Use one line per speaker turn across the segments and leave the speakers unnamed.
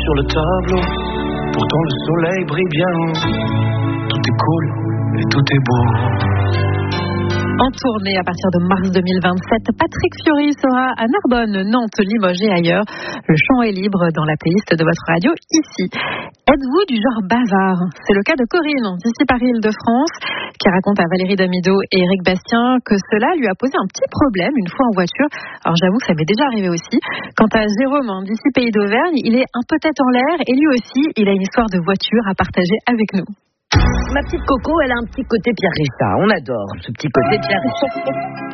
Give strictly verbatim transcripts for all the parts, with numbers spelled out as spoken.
sur le tableau. Pourtant le soleil brille bien. Tout est cool et tout est beau.
En tournée à partir de mars deux mille vingt-sept, Patrick Fiori sera à Narbonne, Nantes, Limoges et ailleurs. Le chant est libre dans la playlist de votre radio ici. Êtes-vous du genre bavard ? C'est le cas de Corinne, d'ici Paris-Île-de-France, qui raconte à Valérie Damido et Éric Bastien que cela lui a posé un petit problème une fois en voiture. Alors j'avoue que ça m'est déjà arrivé aussi. Quant à Jérôme, d'ici Pays d'Auvergne, il est un peu tête en l'air et lui aussi, il a une histoire de voiture à partager avec nous.
Ma petite Coco, elle a un petit côté Pierre Richard. On adore ce petit côté Pierre Richard.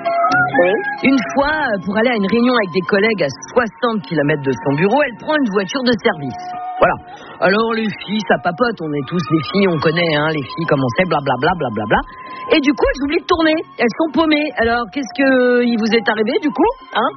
Oui.
Une fois, pour aller à une réunion avec des collègues à soixante kilomètres de son bureau, elle prend une voiture de service. Voilà. Alors les filles, ça papote. On est tous des filles, on connaît hein, les filles, comme on sait, blablabla, blablabla. Et du coup, elles oublient de tourner. Elles sont paumées. Alors, qu'est-ce qu'il vous est arrivé du coup hein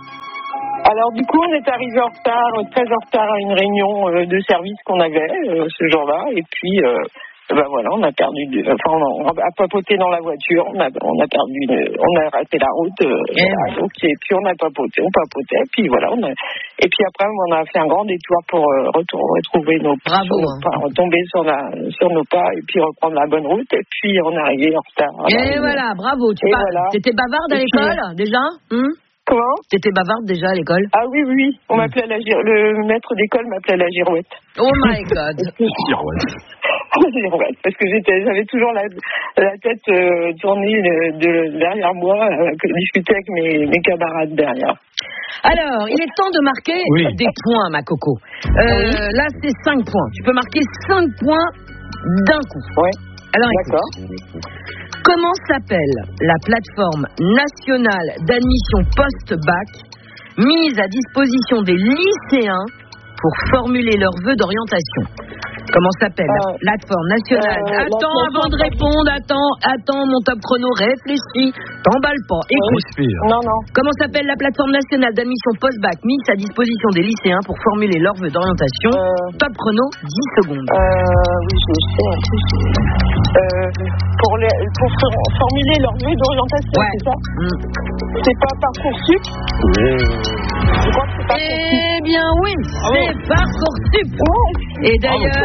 Alors du coup, on est arrivé en retard, très en retard à une réunion euh, de service qu'on avait euh, ce jour-là. Et puis... Euh, Ben voilà, on a perdu, de, enfin on a papoté dans la voiture, on a, on a perdu, de, on a raté la route, euh,
et,
voilà, donc, et puis on a papoté, on papotait, et puis voilà, on a, et puis après on a fait un grand détour pour euh, retourner, retrouver nos pas,
Bravo, hein.
enfin, retomber sur la, sur nos pas, et puis reprendre la bonne route, et puis on est arrivé en retard.
Et arrivé. Voilà, bravo. Tu
et
pas,
voilà.
T'étais bavarde à
et
l'école
puis,
déjà hum
Comment
T'étais bavarde déjà à l'école?
Ah oui, oui, oui. On mmh. m'appelait la gir... le maître d'école m'appelait la girouette.
Oh my God.
Girouette.
Girouette, parce que j'étais, j'avais toujours la, la tête euh, tournée de, de derrière moi, euh, discuter avec mes, mes camarades derrière.
Alors, il est temps de marquer
oui.
des points, ma Coco. Euh, oui. Là, c'est cinq points. Tu peux marquer cinq points d'un coup.
Oui.
Alors,
d'accord.
Écoute. Comment s'appelle la plateforme nationale d'admission post-bac mise à disposition des lycéens pour formuler leurs vœux d'orientation? Comment s'appelle euh, la plateforme nationale euh, Attends, avant de répondre, attends, attends, mon top chrono, réfléchis, t'emballe pas, écoute.
Oui. Non, non.
Comment s'appelle la plateforme nationale d'admission post-bac mise à disposition des lycéens pour formuler leurs vœux d'orientation? euh, Top chrono, dix secondes.
Euh, oui, je sais, en plus. Euh, pour, les, pour formuler leurs vœux d'orientation, ouais. C'est ça mmh. C'est pas Parcoursup
Oui.
Je crois que c'est Parcoursup.
Eh bien oui,
ah
c'est
oui.
Parcoursup.
Ouais.
Et d'ailleurs...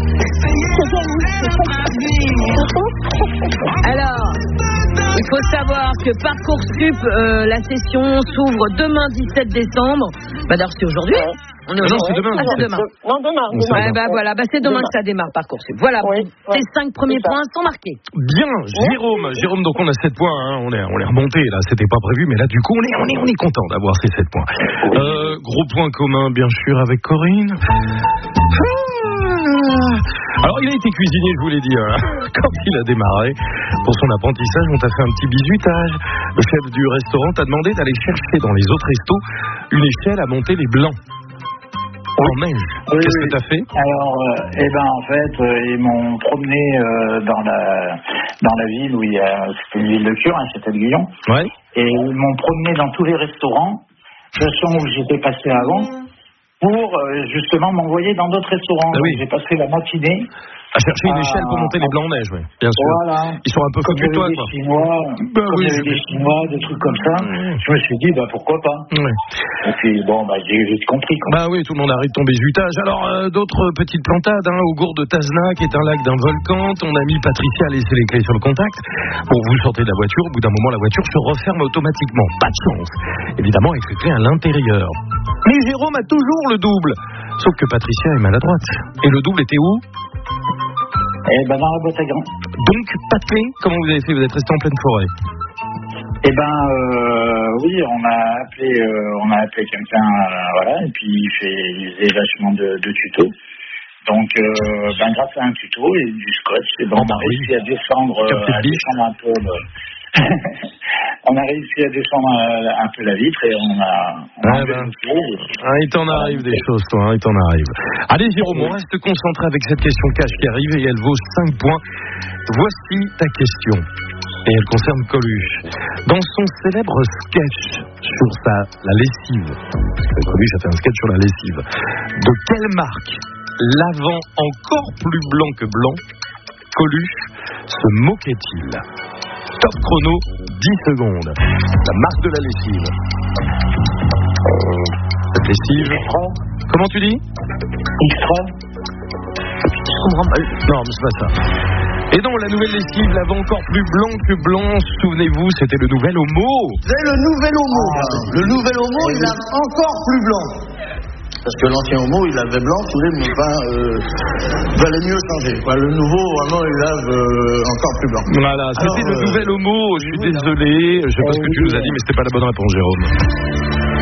Alors, il faut savoir que Parcoursup, euh, la session s'ouvre demain dix-sept décembre. Bah d'ailleurs c'est aujourd'hui.
Ouais.
On est aujourd'hui.
Non, c'est demain.
Ah, c'est demain.
Non, demain. demain.
Ouais, bah voilà, bah c'est demain, demain que ça démarre Parcoursup. Voilà,
oui,
tes ouais. cinq premiers points sont marqués.
Bien, Jérôme. Jérôme, donc on a sept points. Hein. On est, on est remonté là. C'était pas prévu, mais là du coup on est, on est, on est content d'avoir ces sept points. Oui. Euh, gros point commun, bien sûr, avec Corinne. Alors il a été cuisinier, je vous l'ai dit, hein. Quand il a démarré pour son apprentissage, on t'a fait un petit bisutage. Le chef du restaurant t'a demandé d'aller chercher dans les autres restos une échelle à monter les blancs. En neige.
Oui,
Qu'est-ce
oui.
que t'as fait?
Alors, euh, eh ben en fait, euh, ils m'ont promené euh, dans la dans la ville où il y a, c'était une ville de cure, hein, Châtel-Guyon.
Ouais.
Et ils m'ont promené dans tous les restaurants, de son où j'étais passé avant, pour euh, justement m'envoyer dans d'autres restaurants.
Ah oui.
J'ai passé la matinée
à chercher une
ah,
échelle pour monter les blancs en neige, oui, bien sûr.
Voilà.
Ils sont un peu focus de toi, quoi.
Chinois,
bah,
comme
oui,
il y avait
je...
des Chinois, des trucs comme ça. Mmh. Je me suis dit, bah pourquoi pas.
Ouais.
Et puis bon, bah j'ai vite compris. Quoi.
Bah oui, tout le monde arrête de tomber zutage. Alors euh, d'autres petites plantades, hein, au gourde de Tazna, qui est un lac d'un volcan. Ton ami Patricia a laissé les clés sur le contact. Bon, vous sortez de la voiture, au bout d'un moment, la voiture se referme automatiquement. Pas de chance. Évidemment, avec les clés à l'intérieur. Mais Jérôme a toujours le double. Sauf que Patricia est maladroite. Et le double était où?
Eh ben dans la boîte à gants.
Donc pas de clé. Comment vous avez fait? Vous êtes resté en pleine forêt?
Eh ben euh, oui, on a appelé, euh, on a appelé quelqu'un, euh, voilà, et puis il fait, il faisait vachement de, de tutos. Donc euh, ben grâce à un tuto et du scotch, et ben,
oh,
on a réussi à descendre, euh, à descendre un peu. Le... on a réussi à descendre un, un peu la vitre et on a. On
ah
a
ben.
et...
ah, il t'en arrive des choses, toi. Hein, il t'en arrive. Allez, Jérôme, on reste concentré avec cette question cash qui arrive et elle vaut cinq points. Voici ta question. Et elle concerne Coluche. Dans son célèbre sketch sur sa, la lessive, parce que Coluche a fait un sketch sur la lessive, de quelle marque, l'avant encore plus blanc que blanc, Coluche se moquait-il? Top chrono, dix secondes. La marque de la lessive. Cette lessive. Comment tu dis?
Extra.
Je comprends pas.
Non, mais c'est pas ça. Et donc, la nouvelle lessive lave encore plus blanc que blanc. Souvenez-vous, c'était le nouvel Homo.
C'est le nouvel Homo. Ah. Le nouvel Homo, il lave encore plus blanc. Parce que l'ancien Homo, il lavait blanc, tous les enfin, euh, valait mieux changer. Quoi. Le nouveau, vraiment, il lave euh, encore plus blanc.
Voilà, c'était Alors, le euh, nouvel Homo. Je suis désolé. Je sais pas ce que tu nous as dit, mais c'était pas la bonne réponse, Jérôme.